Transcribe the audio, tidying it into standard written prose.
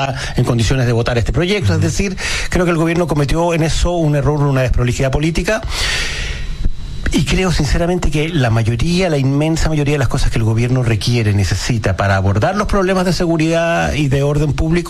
está en condiciones de votar este proyecto. Es decir, creo que el gobierno cometió en eso un error, una desprolijidad política. Y creo sinceramente que la inmensa mayoría de las cosas que el gobierno requiere, necesita para abordar los problemas de seguridad y de orden público